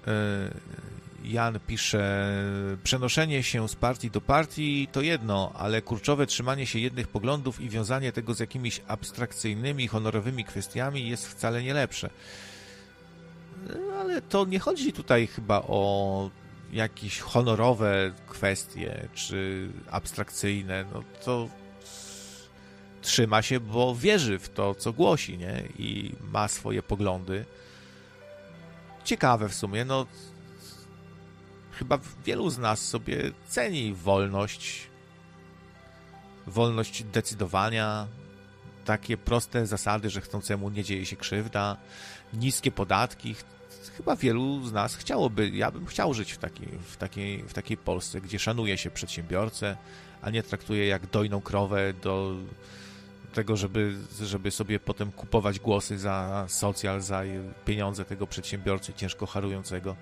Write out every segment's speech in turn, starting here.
Jan pisze, przenoszenie się z partii do partii to jedno, ale kurczowe trzymanie się jednych poglądów i wiązanie tego z jakimiś abstrakcyjnymi, honorowymi kwestiami jest wcale nie lepsze. Ale to nie chodzi tutaj chyba o jakieś honorowe kwestie, czy abstrakcyjne. No to trzyma się, bo wierzy w to, co głosi, nie? I ma swoje poglądy. Ciekawe w sumie, no chyba wielu z nas sobie ceni wolność decydowania, takie proste zasady, że chcącemu nie dzieje się krzywda, niskie podatki. Chyba wielu z nas chciałoby, ja bym chciał żyć w takiej Polsce, gdzie szanuje się przedsiębiorcę, a nie traktuje jak dojną krowę do tego, żeby sobie potem kupować głosy za socjal, za pieniądze tego przedsiębiorcy ciężko harującego.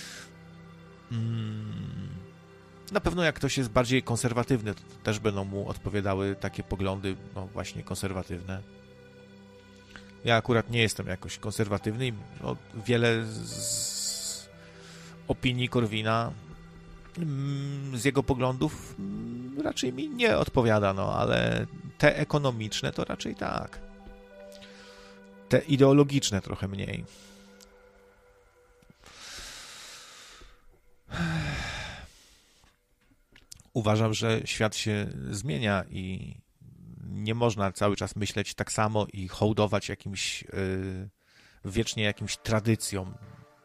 Na pewno jak ktoś jest bardziej konserwatywny, to też będą mu odpowiadały takie poglądy, no właśnie konserwatywne. Ja akurat nie jestem jakoś konserwatywny i no, wiele z opinii Korwina, z jego poglądów raczej mi nie odpowiada, no ale te ekonomiczne to raczej tak. Te ideologiczne trochę mniej. Uważam, że świat się zmienia i nie można cały czas myśleć tak samo i hołdować wiecznie jakimś tradycjom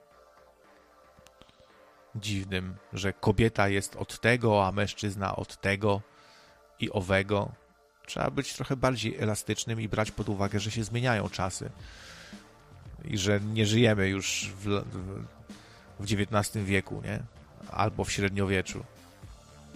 dziwnym, że kobieta jest od tego, a mężczyzna od tego i owego. Trzeba być trochę bardziej elastycznym i brać pod uwagę, że się zmieniają czasy i że nie żyjemy już w XIX wieku, nie? Albo w średniowieczu.